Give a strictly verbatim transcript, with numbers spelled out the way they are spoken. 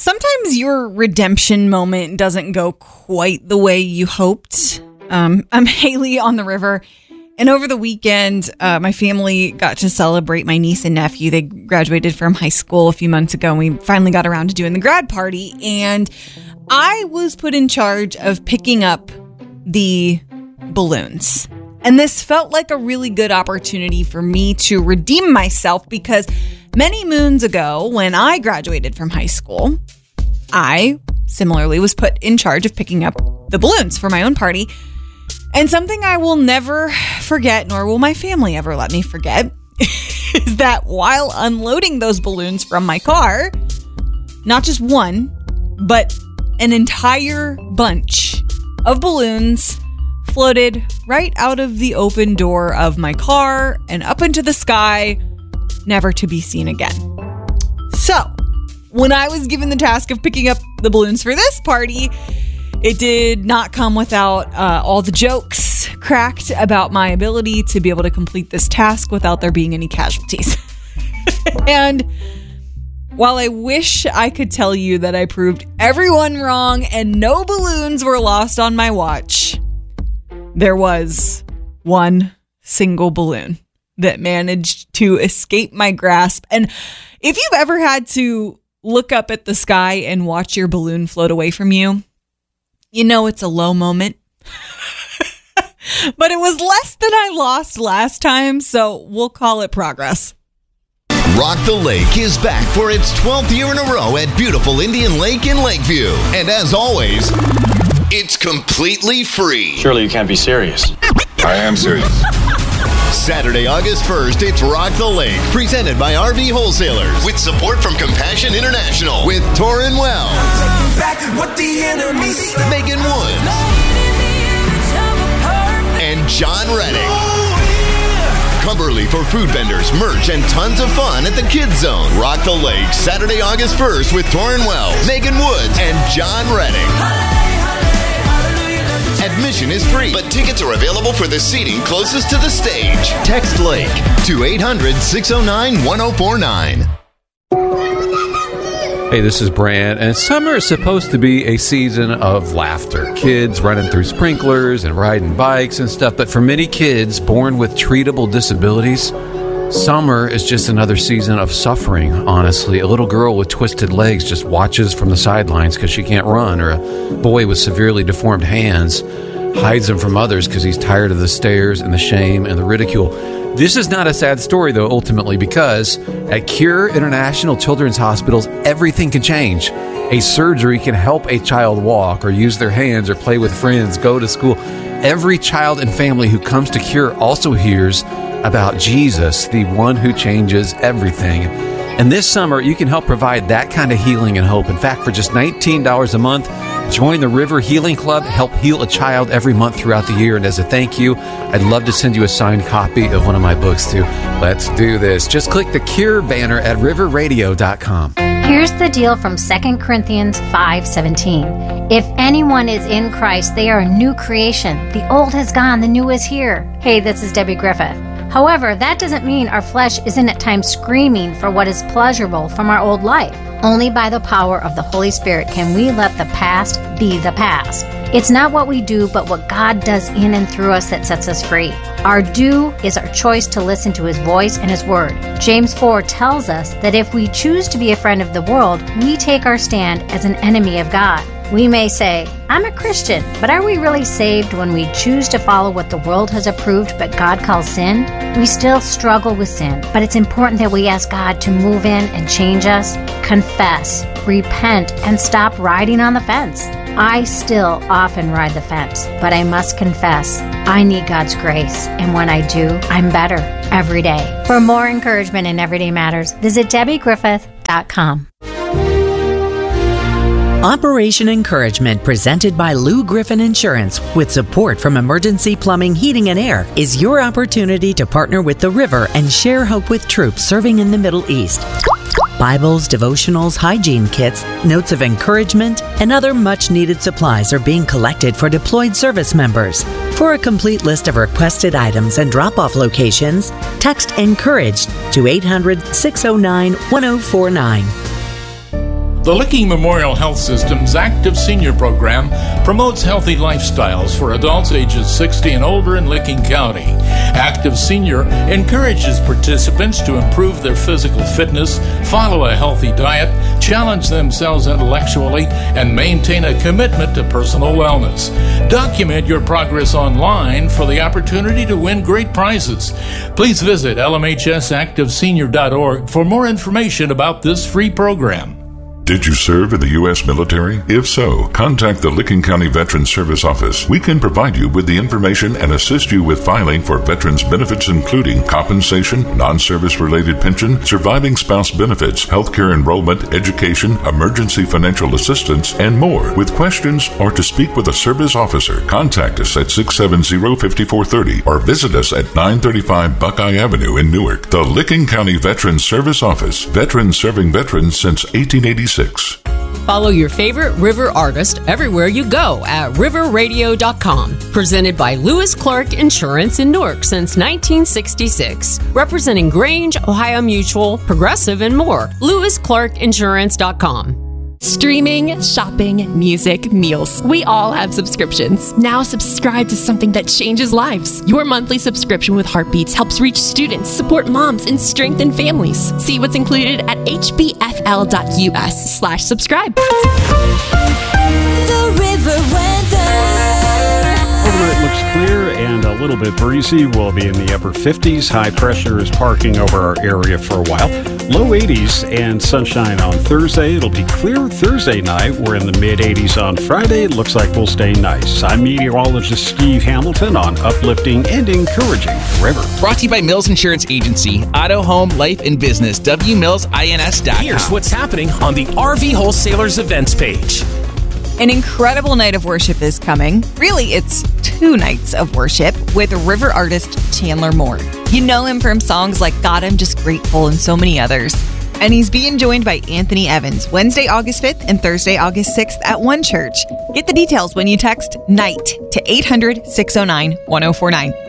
Sometimes your redemption moment doesn't go quite the way you hoped. Um, I'm Haley on the river, and over the weekend, uh, my family got to celebrate my niece and nephew. They graduated from high school a few months ago, and we finally got around to doing the grad party, and I was put in charge of picking up the balloons. And this felt like a really good opportunity for me to redeem myself because many moons ago, when I graduated from high school, I similarly was put in charge of picking up the balloons for my own party. And something I will never forget, nor will my family ever let me forget, is that while unloading those balloons from my car, not just one, but an entire bunch of balloons floated right out of the open door of my car and up into the sky, never to be seen again. So, when I was given the task of picking up the balloons for this party, it did not come without uh, all the jokes cracked about my ability to be able to complete this task without there being any casualties. And while I wish I could tell you that I proved everyone wrong and no balloons were lost on my watch, there was one single balloon that managed to escape my grasp. And if you've ever had to look up at the sky and watch your balloon float away from you, you know it's a low moment. But it was less than I lost last time, so we'll call it progress. Rock the Lake is back for its twelfth year in a row at beautiful Indian Lake in Lakeview. And as always, it's completely free. Surely you can't be serious. I am serious. Saturday, August first, it's Rock the Lake, presented by R V Wholesalers, with support from Compassion International, with Torrin Wells, Megan Woods, and John Reddick. Cumberly for food vendors, merch, and tons of fun at the Kids Zone. Rock the Lake, Saturday, August first, with Torrin Wells, Megan Woods, and John Reddick. Admission is free, but tickets are available for the seating closest to the stage. Text Lake to eight hundred, six oh nine, one oh four nine. Hey, this is Brand, and summer is supposed to be a season of laughter. Kids running through sprinklers and riding bikes and stuff, but for many kids born with treatable disabilities, summer is just another season of suffering, honestly. A little girl with twisted legs just watches from the sidelines because she can't run, or a boy with severely deformed hands hides them from others because he's tired of the stares and the shame and the ridicule. This is not a sad story, though, ultimately, because at Cure International Children's Hospitals, everything can change. A surgery can help a child walk or use their hands or play with friends, go to school. Every child and family who comes to Cure also hears about Jesus, the one who changes everything. And this summer, you can help provide that kind of healing and hope. In fact, for just nineteen dollars a month, join the River Healing Club, help heal a child every month throughout the year. And as a thank you, I'd love to send you a signed copy of one of my books, too. Let's do this. Just click the Cure banner at river radio dot com. Here's the deal from Second Corinthians five seventeen. If anyone is in Christ, they are a new creation. The old has gone, the new is here. Hey, this is Debbie Griffith. However, that doesn't mean our flesh isn't at times screaming for what is pleasurable from our old life. Only by the power of the Holy Spirit can we let the past be the past. It's not what we do, but what God does in and through us that sets us free. Our do is our choice to listen to His voice and His word. James four tells us that if we choose to be a friend of the world, we take our stand as an enemy of God. We may say, I'm a Christian, but are we really saved when we choose to follow what the world has approved but God calls sin? We still struggle with sin, but it's important that we ask God to move in and change us, confess, repent, and stop riding on the fence. I still often ride the fence, but I must confess, I need God's grace, and when I do, I'm better every day. For more encouragement in Everyday Matters, visit debbie griffith dot com. Operation Encouragement, presented by Lou Griffin Insurance, with support from Emergency Plumbing, Heating, and Air, is your opportunity to partner with the River and share hope with troops serving in the Middle East. Bibles, devotionals, hygiene kits, notes of encouragement, and other much-needed supplies are being collected for deployed service members. For a complete list of requested items and drop-off locations, text ENCOURAGED to eight hundred, six oh nine, one oh four nine. The Licking Memorial Health System's Active Senior Program promotes healthy lifestyles for adults ages sixty and older in Licking County. Active Senior encourages participants to improve their physical fitness, follow a healthy diet, challenge themselves intellectually, and maintain a commitment to personal wellness. Document your progress online for the opportunity to win great prizes. Please visit L M H S active senior dot org for more information about this free program. Did you serve in the U S military? If so, contact the Licking County Veterans Service Office. We can provide you with the information and assist you with filing for veterans benefits including compensation, non-service related pension, surviving spouse benefits, healthcare enrollment, education, emergency financial assistance, and more. With questions or to speak with a service officer, contact us at six seven zero, five four three zero or visit us at nine thirty-five Buckeye Avenue in Newark. The Licking County Veterans Service Office. Veterans serving veterans since eighteen eighty-six. Follow your favorite River artist everywhere you go at river radio dot com. Presented by Lewis Clark Insurance in Newark since nineteen sixty-six. Representing Grange, Ohio Mutual, Progressive, and more. lewis clark insurance dot com. Streaming, shopping, music, meals. We all have subscriptions. Now subscribe to something that changes lives. Your monthly subscription with Heartbeats helps reach students, support moms, and strengthen families. See what's included at h b f l dot u s slash subscribe. The River weather. Overnight looks clear and a little bit breezy. We'll be in the upper fifties. High pressure is parking over our area for a while. Low eighties and sunshine on Thursday. It'll be clear Thursday night. We're in the mid eighties on Friday. It looks like we'll stay nice. I'm meteorologist Steve Hamilton on uplifting and encouraging River. Brought to you by Mills Insurance Agency. Auto, home, life, and business. w mills ins dot com. Here's what's happening on the R V Wholesalers events page. An incredible night of worship is coming. Really, it's two nights of worship with river artist Chandler Moore. You know him from songs like God, I'm Just Grateful and so many others. And he's being joined by Anthony Evans Wednesday, August fifth and Thursday, August sixth at One Church. Get the details when you text NIGHT to eight hundred, six oh nine, one oh four nine.